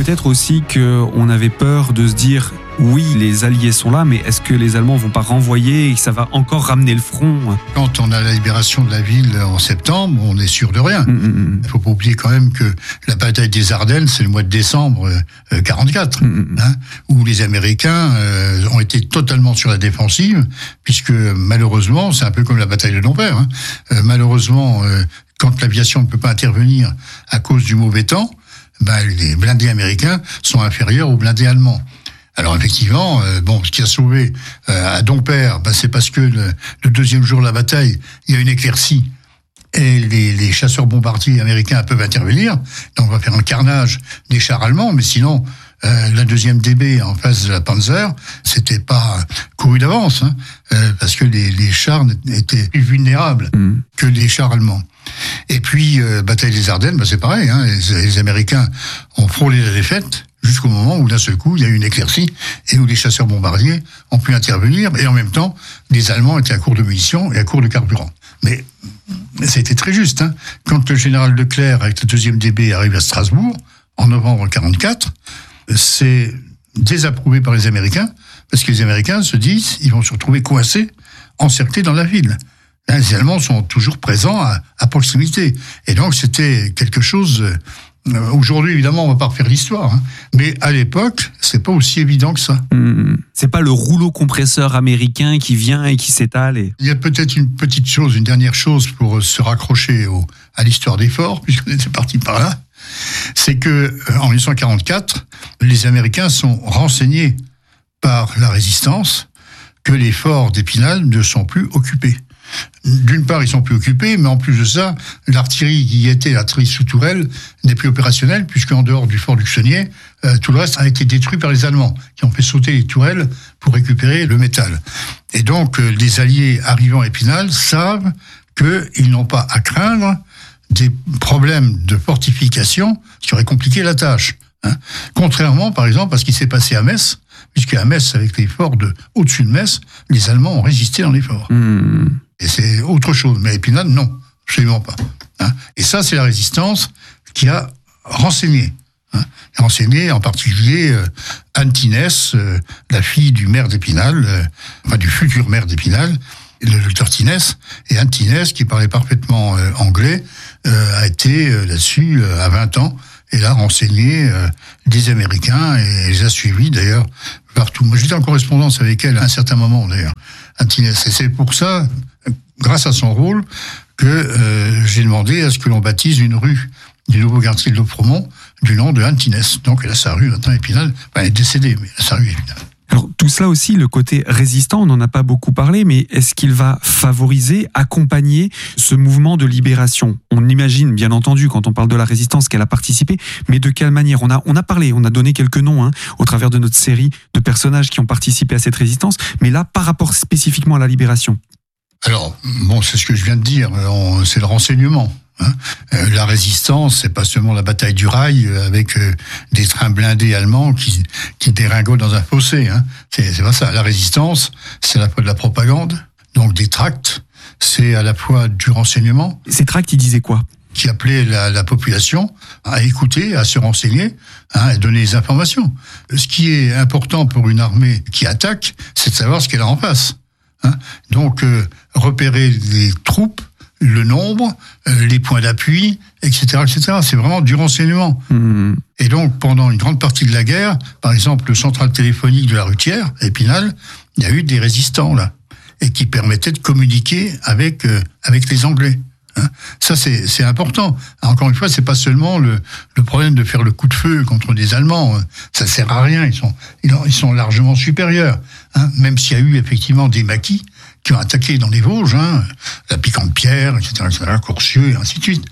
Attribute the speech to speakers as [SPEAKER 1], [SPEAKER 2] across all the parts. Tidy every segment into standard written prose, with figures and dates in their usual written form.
[SPEAKER 1] peut-être aussi qu'on avait peur de se dire oui, les Alliés sont là, mais est-ce que les Allemands vont pas renvoyer et que ça va encore ramener le front?
[SPEAKER 2] Quand on a la libération de la ville en septembre, on est sûr de rien. Il faut pas oublier quand même que la bataille des Ardennes, c'est le mois de décembre 44, où les Américains ont été totalement sur la défensive, puisque malheureusement, c'est un peu comme la bataille de Dompierre. Malheureusement, quand l'aviation ne peut pas intervenir à cause du mauvais temps, les blindés américains sont inférieurs aux blindés allemands. Alors effectivement, ce qui a sauvé à Dompierre, c'est parce que le deuxième jour de la bataille, il y a une éclaircie et les chasseurs bombardiers américains peuvent intervenir. Donc on va faire un carnage des chars allemands, mais sinon la deuxième DB en face de la Panzer, c'était pas couru d'avance, parce que les chars étaient plus vulnérables que les chars allemands. Et puis bataille des Ardennes, c'est pareil. Les Américains ont frôlé la défaite. Jusqu'au moment où d'un seul coup, il y a eu une éclaircie et où les chasseurs bombardiers ont pu intervenir. Et en même temps, les Allemands étaient à court de munitions et à court de carburant. Mais ça a été très juste. Quand le général Leclerc, avec le deuxième DB, arrive à Strasbourg, en novembre 1944, c'est désapprouvé par les Américains, parce que les Américains se disent ils vont se retrouver coincés, encerclés dans la ville. Les Allemands sont toujours présents à proximité. Et donc, c'était quelque chose... Aujourd'hui, évidemment, on va pas refaire l'histoire, mais à l'époque, c'est pas aussi évident que ça.
[SPEAKER 1] C'est pas le rouleau compresseur américain qui vient et qui s'étale.
[SPEAKER 2] Il y a peut-être une petite chose, une dernière chose pour se raccrocher à l'histoire des forts, puisqu'on était parti par là, c'est que en 1944, les Américains sont renseignés par la résistance que les forts d'Épinal ne sont plus occupés. D'une part, ils sont plus occupés, mais en plus de ça, l'artillerie qui y était, l'artillerie sous tourelle, n'est plus opérationnelle, puisqu'en dehors du fort Luxonnier, tout le reste a été détruit par les Allemands, qui ont fait sauter les tourelles pour récupérer le métal. Et donc, les Alliés arrivant à Épinal savent qu'ils n'ont pas à craindre des problèmes de fortification qui auraient compliqué la tâche. Contrairement, par exemple, à ce qui s'est passé à Metz, puisqu'à Metz, avec les forts au-dessus de Metz, les Allemands ont résisté dans les forts. Et c'est autre chose. Mais à Épinal, non, absolument pas. Et ça, c'est la résistance qui a renseigné. Renseigné en particulier Anne Tinès, la fille du maire d'Épinal, du futur maire d'Épinal, le docteur Tinès. Et Anne Tinès, qui parlait parfaitement anglais, a été là-dessus à 20 ans. Et a renseigné des Américains et les a suivis d'ailleurs partout. Moi, j'étais en correspondance avec elle à un certain moment d'ailleurs, Anne Tinès. Et c'est pour ça, grâce à son rôle, que j'ai demandé à ce que l'on baptise une rue du nouveau quartier de Lofremont du nom de Anne Tinès. Donc elle a sa rue maintenant Épinal. Elle est décédée, mais elle a sa rue Épinal.
[SPEAKER 1] Alors tout cela aussi, le côté résistant, on n'en a pas beaucoup parlé, mais est-ce qu'il va favoriser, accompagner ce mouvement de libération? On imagine, bien entendu, quand on parle de la résistance, qu'elle a participé, mais de quelle manière? On a parlé, on a donné quelques noms au travers de notre série de personnages qui ont participé à cette résistance, mais là, par rapport spécifiquement à la libération.
[SPEAKER 2] Alors, c'est ce que je viens de dire, c'est le renseignement. La résistance, c'est pas seulement la bataille du rail avec des trains blindés allemands qui dégringolent dans un fossé. C'est pas ça. La résistance, c'est à la fois de la propagande, donc des tracts, c'est à la fois du renseignement.
[SPEAKER 1] Ces tracts, ils disaient quoi?
[SPEAKER 2] Qui appelaient la population à écouter, à se renseigner, à donner des informations. Ce qui est important pour une armée qui attaque, c'est de savoir ce qu'elle a en face. Donc, repérer les troupes, le nombre, les points d'appui, etc., etc. C'est vraiment du renseignement. Et donc, pendant une grande partie de la guerre, par exemple, le central téléphonique de la Rutière, à Épinal, il y a eu des résistants, là, et qui permettaient de communiquer avec les Anglais. Ça, c'est important. Encore une fois, c'est pas seulement le problème de faire le coup de feu contre des Allemands. Ça sert à rien. Ils sont largement supérieurs. Même s'il y a eu effectivement des maquis qui ont attaqué dans les Vosges, la Piquante-Pierre, etc., Courcieux, et ainsi de suite.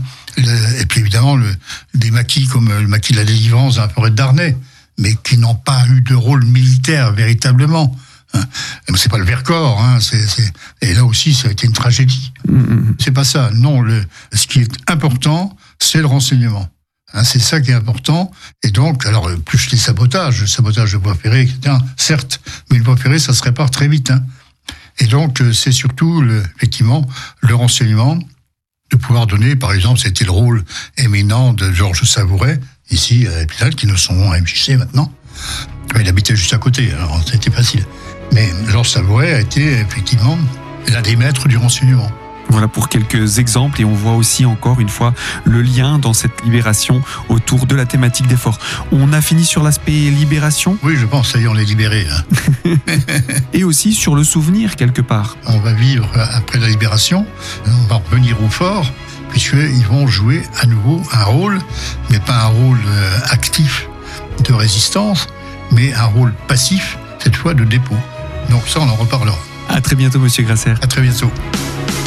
[SPEAKER 2] Et puis évidemment, des maquis comme le maquis de la Délivrance dans la forêt de Darney, mais qui n'ont pas eu de rôle militaire véritablement. C'est pas le Vercors, et là aussi ça a été une tragédie. C'est pas ça. Non, ce qui est important, c'est le renseignement. C'est ça qui est important. Et donc, alors plus les sabotages, le sabotage de voies ferrées, etc. Certes, mais une voie ferrée, ça se répare très vite. Et donc, c'est surtout effectivement le renseignement de pouvoir donner. Par exemple, c'était le rôle éminent de Georges Savouret. ici à l'hôpital, qui ne sont à MJC maintenant. Il habitait juste à côté, alors c'était facile. Mais Georges Savouret a été effectivement l'un des maîtres du renseignement.
[SPEAKER 1] Voilà pour quelques exemples, et on voit aussi encore une fois le lien dans cette libération autour de la thématique des forts. On a fini sur l'aspect libération.
[SPEAKER 2] Oui, je pense, ça y est, on est libéré.
[SPEAKER 1] Et aussi sur le souvenir quelque part.
[SPEAKER 2] On va vivre après la libération, on va revenir au fort, puisqu'ils vont jouer à nouveau un rôle, mais pas un rôle actif de résistance, mais un rôle passif, cette fois de dépôt. Donc ça, on en reparlera.
[SPEAKER 1] À très bientôt, Monsieur Grasser.
[SPEAKER 2] À très bientôt.